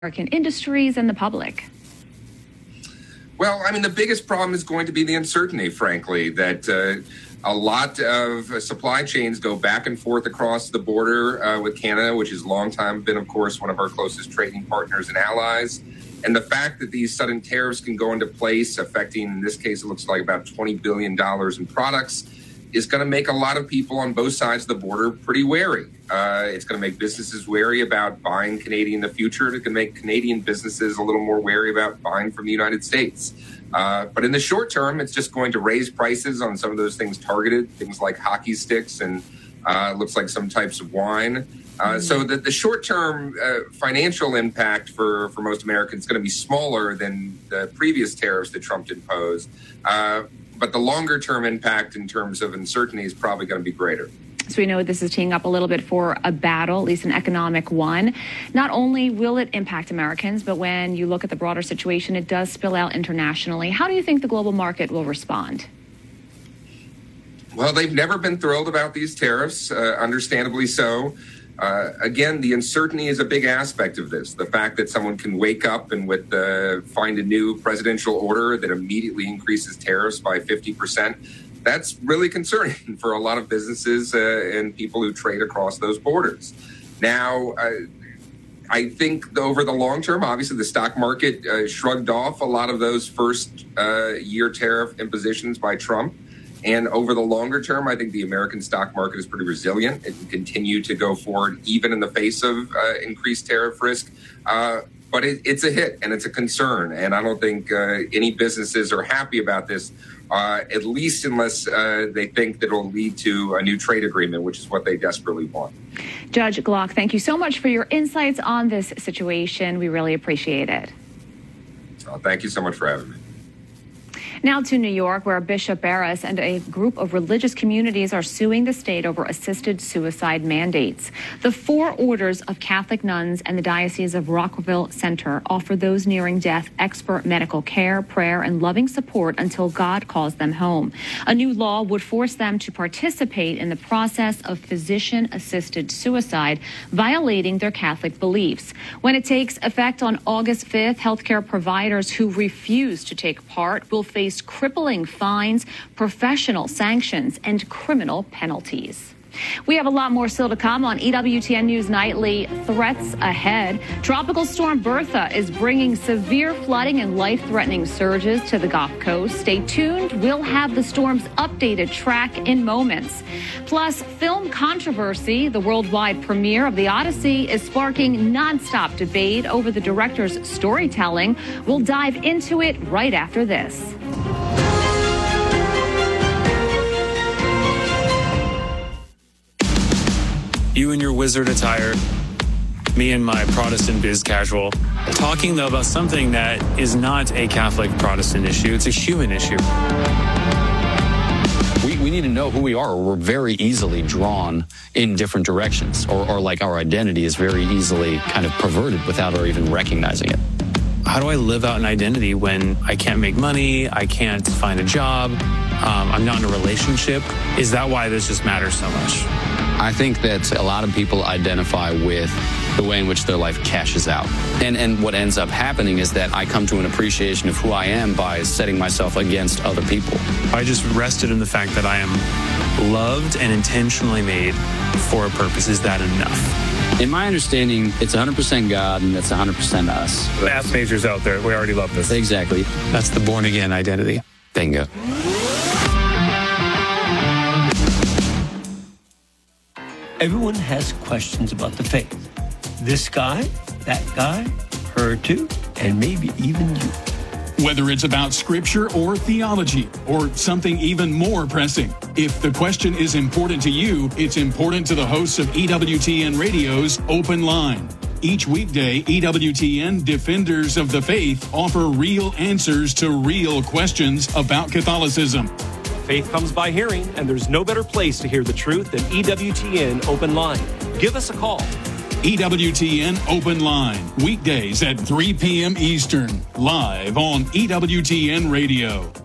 American industries and the public? Well, I mean, the biggest problem is going to be the uncertainty, frankly, that a lot of supply chains go back and forth across the border with Canada, which has long time been, of course, one of our closest trading partners and allies. And the fact that these sudden tariffs can go into place, affecting, in this case, it looks like about $20 billion in products, is going to make a lot of people on both sides of the border pretty wary. It's going to make businesses wary about buying Canadian in the future. It can make Canadian businesses a little more wary about buying from the United States. But in the short term, it's just going to raise prices on some of those things targeted, things like hockey sticks and looks like some types of wine. So the short-term financial impact for most Americans is going to be smaller than the previous tariffs that Trump imposed. But the longer-term impact in terms of uncertainty is probably going to be greater. So we know this is teeing up a little bit for a battle, at least an economic one. Not only will it impact Americans, but when you look at the broader situation, it does spill out internationally. How do you think the global market will respond? Well, they've never been thrilled about these tariffs, understandably so. Again, the uncertainty is a big aspect of this. The fact that someone can wake up and find a new presidential order that immediately increases tariffs by 50%, that's really concerning for a lot of businesses and people who trade across those borders. Now, I think over the long term, obviously the stock market shrugged off a lot of those first year tariff impositions by Trump. And over the longer term, I think the American stock market is pretty resilient. It can continue to go forward even in the face of increased tariff risk. But it's a hit and it's a concern. And I don't think any businesses are happy about this, at least unless they think that it'll lead to a new trade agreement, which is what they desperately want. Judge Glock, thank you so much for your insights on this situation. We really appreciate it. Thank you so much for having me. Now to New York, where Bishop Barron and a group of religious communities are suing the state over assisted suicide mandates. The four orders of Catholic nuns and the Diocese of Rockville Center offer those nearing death expert medical care, prayer, and loving support until God calls them home. A new law would force them to participate in the process of physician-assisted suicide, violating their Catholic beliefs. When it takes effect on August 5th, healthcare providers who refuse to take part will face crippling fines, professional sanctions, and criminal penalties. We have a lot more still to come on EWTN News Nightly. Threats ahead. Tropical storm Bertha is bringing severe flooding and life-threatening surges to the Gulf Coast. Stay tuned. We'll have the storm's updated track in moments. Plus, film controversy. The worldwide premiere of The Odyssey is sparking nonstop debate over the director's storytelling. We'll dive into it right after this. You in your wizard attire, me in my Protestant biz casual, talking though about something that is not a Catholic Protestant issue, it's a human issue. We need to know who we are, or we're very easily drawn in different directions, or like our identity is very easily kind of perverted without our even recognizing it. How do I live out an identity when I can't make money, I can't find a job, I'm not in a relationship? Is that why this just matters so much? I think that a lot of people identify with the way in which their life cashes out. And what ends up happening is that I come to an appreciation of who I am by setting myself against other people. I just rested in the fact that I am loved and intentionally made for a purpose. Is that enough? In my understanding, it's 100% God and it's 100% us. Math majors out there, we already love this. Exactly. That's the born-again identity. Bingo. Everyone has questions about the faith. This guy, that guy, her too, and maybe even you. Whether it's about scripture or theology or something even more pressing, if the question is important to you, it's important to the hosts of EWTN Radio's Open Line. Each weekday, EWTN Defenders of the Faith offer real answers to real questions about Catholicism. Faith comes by hearing, and there's no better place to hear the truth than EWTN Open Line. Give us a call. EWTN Open Line, weekdays at 3 p.m. Eastern, live on EWTN Radio.